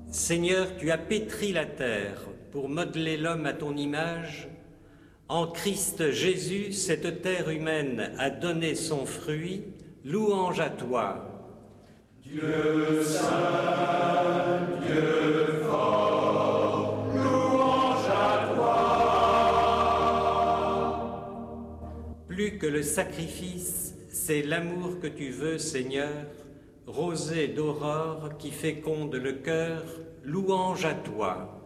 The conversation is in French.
Seigneur, tu as pétri la terre pour modeler l'homme à ton image. En Christ Jésus, cette terre humaine a donné son fruit. Louange à toi. Dieu saint, Dieu fort, louange à toi. Plus que le sacrifice, c'est l'amour que tu veux, Seigneur, rosée d'aurore qui féconde le cœur, louange à toi.